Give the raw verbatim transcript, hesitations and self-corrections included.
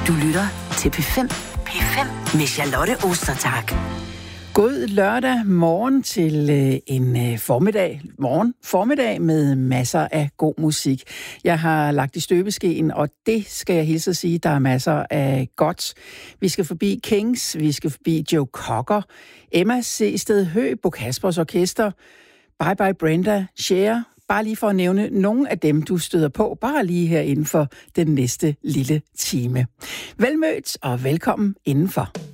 Du lytter til P fem. P fem med Charlotte Ostertag. God lørdag morgen til øh, en øh, formiddag. Morgen formiddag med masser af god musik. Jeg har lagt i støbeskeen, og det skal jeg hilse at sige, der er masser af godt. Vi skal forbi Kings, vi skal forbi Joe Cocker, Emma C. Sted Høgh, Bo Kaspers Orkester, Bye Bye Brenda, Cher. Bare lige for at nævne nogle af dem, du støder på, bare lige her inden for den næste lille time. Velmødt og velkommen indenfor.